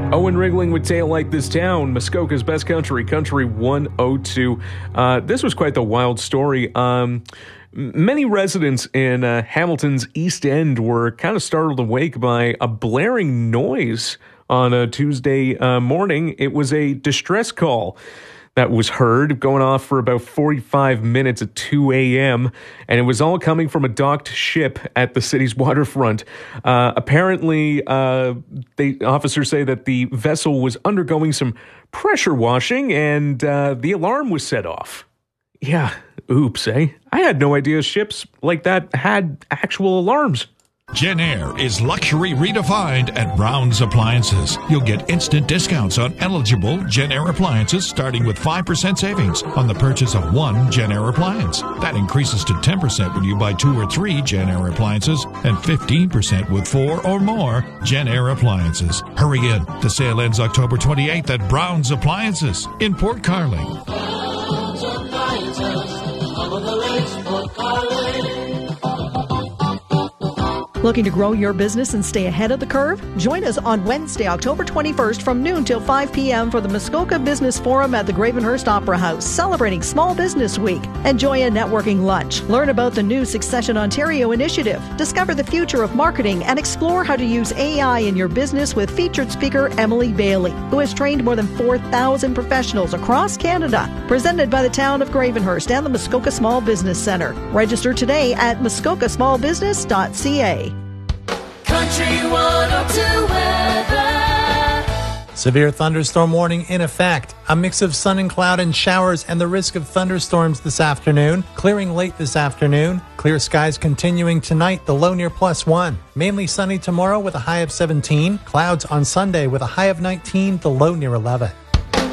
Owen Rigling with Tale Like This Town, Muskoka's Best Country, Country 102. This was quite the wild story. Many residents in Hamilton's East End were kind of startled awake by a blaring noise on a Tuesday morning. It was a distress call that was heard going off for about 45 minutes at 2 a.m., and it was all coming from a docked ship at the city's waterfront. Apparently, the officers say that the vessel was undergoing some pressure washing, and the alarm was set off. Yeah, oops, eh? I had no idea ships like that had actual alarms. Genair is luxury redefined at Brown's Appliances. You'll get instant discounts on eligible Genair appliances starting with 5% savings on the purchase of one Genair appliance. That increases to 10% when you buy 2 or 3 Genair appliances and 15% with 4 or more Genair appliances. Hurry in. The sale ends October 28th at Brown's Appliances in Port Carling. Brown's Appliances, up on the lakes, Port Carling. Looking to grow your business and stay ahead of the curve? Join us on Wednesday, October 21st from noon till 5 p.m. for the Muskoka Business Forum at the Gravenhurst Opera House, celebrating Small Business Week. Enjoy a networking lunch. Learn about the new Succession Ontario initiative. Discover the future of marketing and explore how to use AI in your business with featured speaker Emily Bailey, who has trained more than 4,000 professionals across Canada. Presented by the town of Gravenhurst and the Muskoka Small Business Centre. Register today at muskokasmallbusiness.ca. Country 102 weather. Severe thunderstorm warning in effect. A mix of sun and cloud and showers and the risk of thunderstorms this afternoon. Clearing late this afternoon. Clear skies continuing tonight, the low near +1. Mainly sunny tomorrow with a high of 17. Clouds on Sunday with a high of 19, the low near 11.